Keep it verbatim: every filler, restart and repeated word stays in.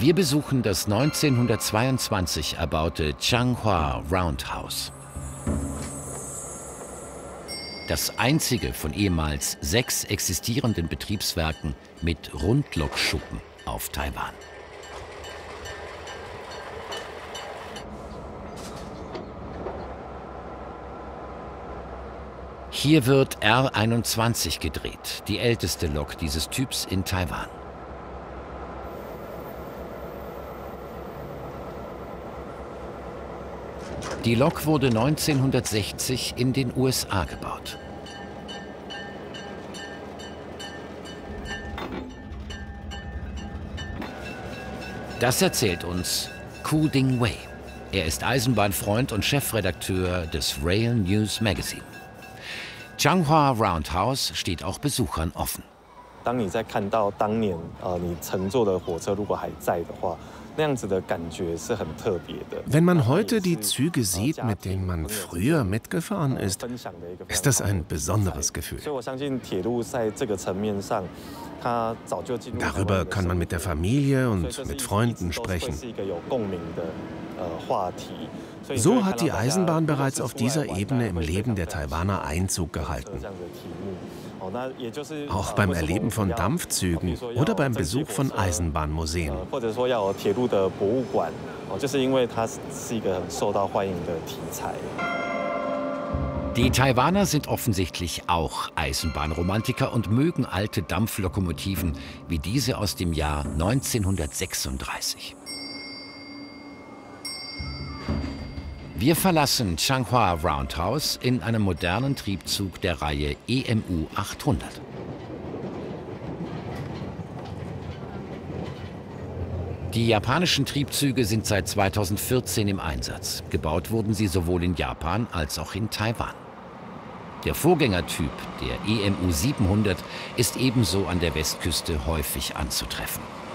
Wir besuchen das neunzehnhundertzweiundzwanzig erbaute Changhua Roundhouse. Das einzige von ehemals sechs existierenden Betriebswerken mit Rundlokschuppen auf Taiwan. Hier wird R einundzwanzig gedreht, die älteste Lok dieses Typs in Taiwan. Die Lok wurde neunzehnhundertsechzig in den U S A gebaut. Das erzählt uns Ku Ding Wei. Er ist Eisenbahnfreund und Chefredakteur des Rail News Magazine. Changhua Roundhouse steht auch Besuchern offen. Wenn man heute die Züge sieht, mit denen man früher mitgefahren ist, ist das ein besonderes Gefühl. Darüber kann man mit der Familie und mit Freunden sprechen. So hat die Eisenbahn bereits auf dieser Ebene im Leben der Taiwaner Einzug gehalten. Auch beim Erleben von Dampfzügen oder beim Besuch von Eisenbahnmuseen. Die Taiwaner sind offensichtlich auch Eisenbahnromantiker und mögen alte Dampflokomotiven wie diese aus dem Jahr neunzehnhundertsechsunddreißig. Wir verlassen Changhua Roundhouse in einem modernen Triebzug der Reihe E M U achthundert. Die japanischen Triebzüge sind seit zweitausendvierzehn im Einsatz. Gebaut wurden sie sowohl in Japan als auch in Taiwan. Der Vorgängertyp, der E M U siebenhundert, ist ebenso an der Westküste häufig anzutreffen.